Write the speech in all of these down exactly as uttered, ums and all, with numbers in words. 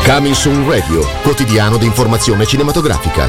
Coming Soon Radio, quotidiano di informazione cinematografica.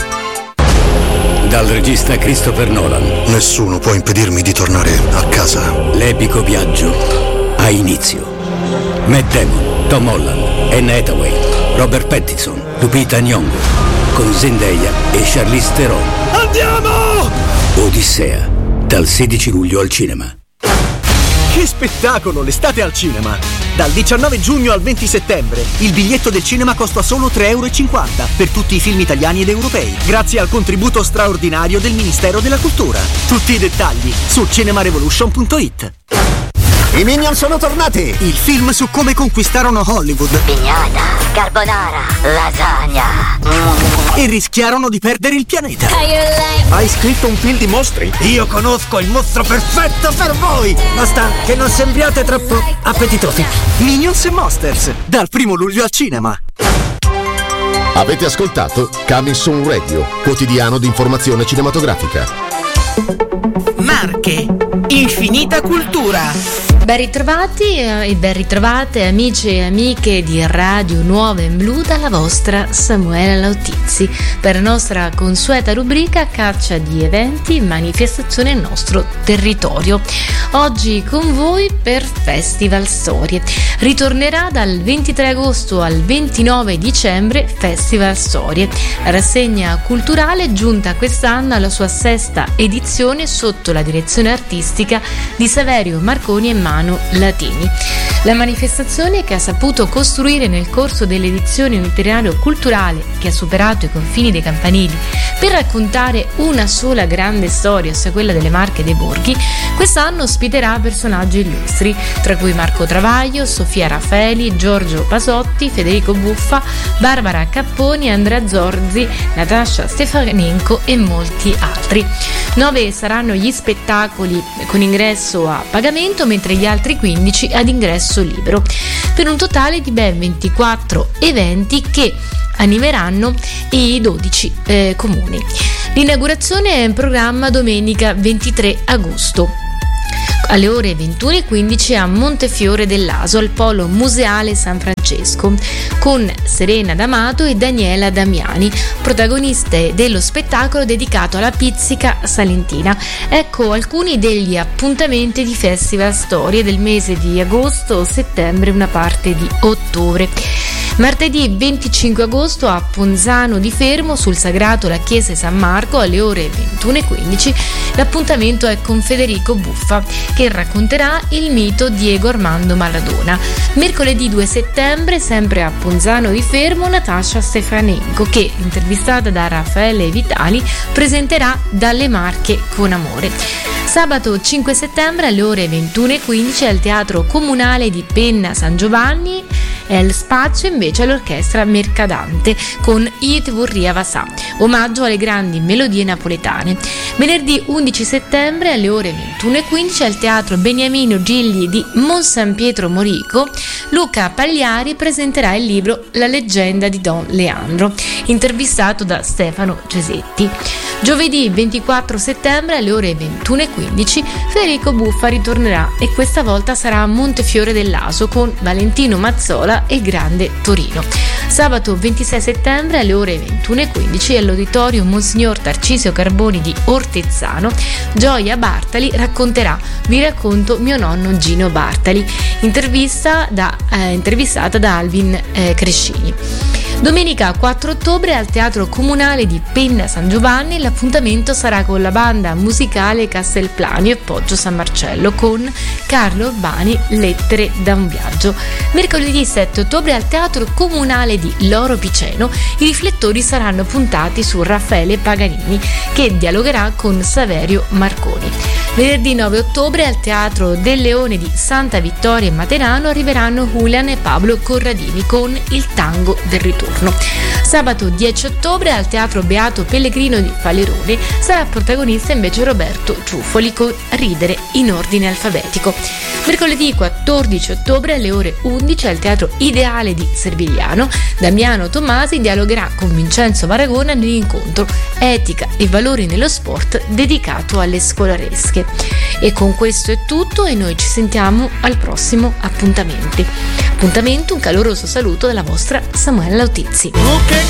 Dal regista Christopher Nolan. Nessuno può impedirmi di tornare a casa. L'epico viaggio ha inizio. Matt Damon, Tom Holland, Anne Hathaway, Robert Pattinson, Lupita Nyong'o, con Zendaya e Charlize Theron. Andiamo! Odissea, dal sedici luglio al cinema. Che spettacolo, l'estate al cinema! Dal diciannove giugno al venti settembre il biglietto del cinema costa solo tre euro e cinquanta per tutti i film italiani ed europei, grazie al contributo straordinario del Ministero della Cultura. Tutti i dettagli su cinemarevolution punto it. I Minion sono tornati! Il film su come conquistarono Hollywood. Pignata, carbonara, lasagna. E rischiarono di perdere il pianeta. Hai scritto un film di mostri? Io conosco il mostro perfetto per voi! Basta che non sembriate troppo appetitosi. Minions e Monsters, dal primo luglio al cinema. Avete ascoltato Coming Soon Radio, quotidiano di informazione cinematografica. Marche, infinita cultura. Ben ritrovati e ben ritrovate amici e amiche di Radio Nuova in Blu dalla vostra Samuela Lautizzi per la nostra consueta rubrica Caccia di eventi e manifestazioni nel nostro territorio. Oggi con voi per Festival Storie. Ritornerà dal ventitré agosto al ventinove dicembre Festival Storie, la rassegna culturale giunta quest'anno alla sua sesta edizione sotto la direzione artistica di Saverio Marconi e Manu Latini. La manifestazione, che ha saputo costruire nel corso dell'edizione un itinerario culturale che ha superato i confini dei campanili per raccontare una sola grande storia, ossia quella delle Marche e dei Borghi, quest'anno ospiterà personaggi illustri, tra cui Marco Travaglio, Sofia Raffaeli, Giorgio Pasotti, Federico Buffa, Barbara Capponi, Andrea Zorzi, Natascia Stefanenko e molti altri. Nove saranno gli spettacoli con ingresso a pagamento, mentre gli altri quindici ad ingresso libero, per un totale di ben ventiquattro eventi che animeranno i dodici eh, comuni. L'inaugurazione è in programma domenica ventitré agosto alle ore ventuno e quindici a Montefiore dell'Aso, al Polo Museale San Francesco, con Serena D'Amato e Daniela Damiani, protagoniste dello spettacolo dedicato alla pizzica salentina. Ecco alcuni degli appuntamenti di Festival Storie del mese di agosto, settembre e una parte di ottobre. Martedì venticinque agosto a Ponzano di Fermo, sul Sagrato la Chiesa di San Marco, alle ore ventuno e quindici. L'appuntamento è con Federico Buffa, che racconterà il mito Diego Armando Maradona. Mercoledì due settembre, sempre a Ponzano di Fermo, Natascia Stefanenko, che, intervistata da Raffaele Vitali, presenterà Dalle Marche con amore. Sabato cinque settembre alle ore ventuno e quindici al Teatro Comunale di Penna San Giovanni è il spazio invece all'orchestra Mercadante con It Vorria Vasà, omaggio alle grandi melodie napoletane. Venerdì undici settembre alle ore ventuno e quindici al Teatro Beniamino Gigli di Monsan Pietro Morico, Luca Pagliari presenterà il libro La leggenda di Don Leandro, intervistato da Stefano Cesetti. Giovedì ventiquattro settembre alle ore ventuno e quindici Federico Buffa ritornerà e questa volta sarà a Montefiore dell'Aso con Valentino Mazzola e Grande Torino. Sabato ventisei settembre alle ore ventuno e quindici all'Auditorio Monsignor Tarcisio Carboni di Ortezzano, Gioia Bartali racconterà Vi racconto mio nonno Gino Bartali, intervista da, eh, intervistata da Alvin eh, Crescini. Domenica quattro ottobre al Teatro Comunale di Penna San Giovanni l'appuntamento sarà con la banda musicale Castelplanio e Poggio San Marcello con Carlo Urbani, Lettere da un viaggio. Mercoledì sette ottobre al Teatro Comunale di Loro Piceno i riflettori saranno puntati su Raffaele Paganini, che dialogherà con Saverio Marconi. Venerdì nove ottobre al Teatro del Leone di Santa Vittoria e Materano arriveranno Julian e Pablo Corradini con Il tango del ritorno. Sabato dieci ottobre al Teatro Beato Pellegrino di Falerone sarà protagonista invece Roberto Ciuffoli con Ridere in ordine alfabetico. Mercoledì quattordici ottobre alle ore undici al Teatro Ideale di Servigliano Damiano Tomasi dialogherà con Vincenzo Maragona nell'incontro Etica e valori nello sport dedicato alle scolaresche. E con questo è tutto e noi ci sentiamo al prossimo appuntamento. Appuntamento, un caloroso saluto dalla vostra Samuele Lautizzi. Oh, che